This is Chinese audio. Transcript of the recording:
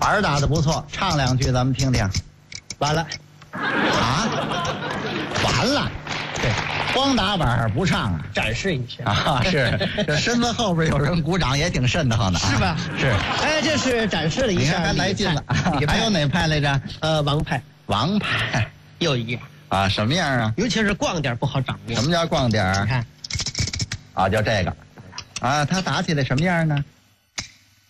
板打得不错，唱2句咱们听听。 完了， 啊，完了， 对， 光打板不唱啊？ 展示一下啊，是，这身子后边有人鼓掌也挺瘆得慌的、啊， 是吧？ 是， 哎，这是展示了一下， 你看还来劲了。 李派还有哪派来着？ 王派王派又一样啊，什么样啊？ 尤其是逛点不好掌握。 什么叫逛点儿？ 你看， 啊，就这个，啊，他打起来什么样呢？